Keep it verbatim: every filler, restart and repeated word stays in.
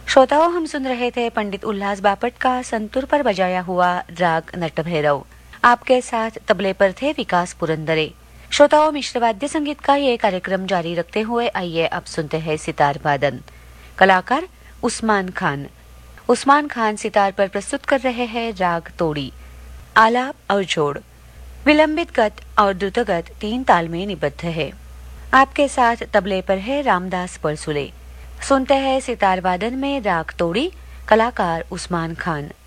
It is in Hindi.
श्रोताओं, हम सुन रहे थे पंडित उल्लास बापट का संतूर पर बजाया हुआ राग नटभैरव। आपके साथ तबले पर थे विकास पुरंदरे। श्रोताओं, मिश्र वाद्य संगीत का ये कार्यक्रम जारी रखते हुए आइए अब सुनते हैं सितार वादन। कलाकार उस्मान खान। उस्मान खान सितार पर प्रस्तुत कर रहे हैं राग तोड़ी। आलाप और जोड़, विलंबित गत और द्रुतगत तीन ताल में निबद्ध है। आपके साथ तबले पर है रामदास परसुले। सुनते हैं सितार वादन में राग तोड़ी, कलाकार उस्मान खान।